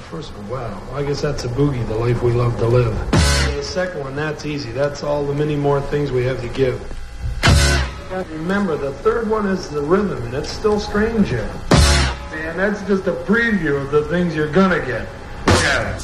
first one, wow. I guess that's a boogie, the life we love to live. And the second one, that's easy. That's all the many more things we have to give. Remember, the third one is the rhythm, and it's still Stranger. Man, that's just a preview of the things you're gonna get. Look at it.